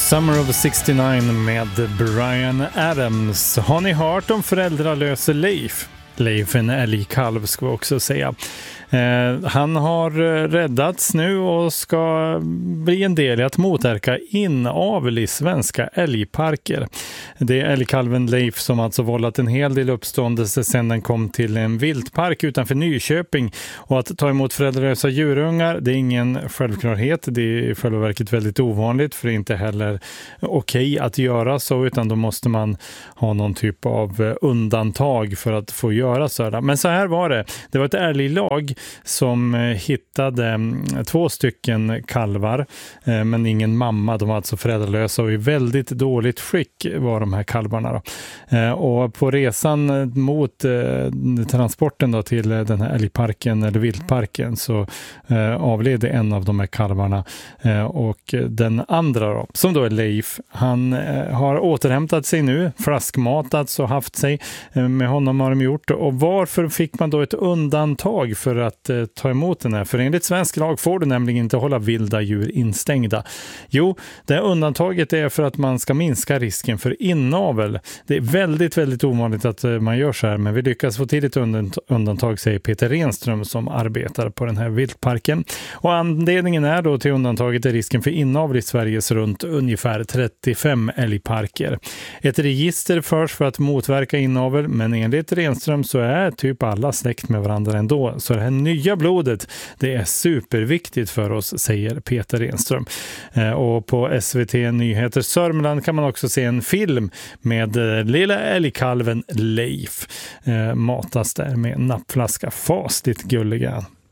Summer of 69 med Bryan Adams. Har ni hört om föräldralöse Leif? Leif, en älgkalv ska vi också säga. Han har räddats nu och ska bli en del i att motverka inavel i svenska älgparker. Det är älgkalven Leif som alltså vållat en hel del uppståndelse sedan den kom till en viltpark utanför Nyköping. Och att ta emot föräldralösa djurungar, det är ingen självklarhet. Det är i själva verket väldigt ovanligt, för det är inte heller okej att göra så, utan då måste man ha någon typ av undantag för att få göra så. Men så här var det. Det var ett älglag som hittade 2 stycken kalvar, men ingen mamma. De var alltså föräldralösa och i väldigt dåligt skick var de här kalvarna då. Och på resan mot transporten då till den här älgparken eller viltparken så avled en av de här kalvarna, och den andra då, som då är Leif, han har återhämtat sig nu, flaskmatats och haft sig. Med honom har de gjort. Och varför fick man då ett undantag för att ta emot den här? För enligt svensk lag får du nämligen inte hålla vilda djur instängda. Jo, det undantaget är för att man ska minska risken för inavel. Det är väldigt, väldigt ovanligt att man gör så här, men vi lyckas få till ett undantag, säger Peter Renström som arbetar på den här viltparken. Och anledningen är då till undantaget är risken för inavel i Sveriges runt ungefär 35 älgparker. Ett register förs för att motverka inavel, men enligt Renström så är typ alla släkt med varandra ändå. Så det här nya blodet, det är superviktigt för oss, säger Peter Renström. Och på SVT Nyheter Sörmland kan man också se en film med lilla älgkalven Leif. Matas där med en nappflaska. Fasligt gulliga.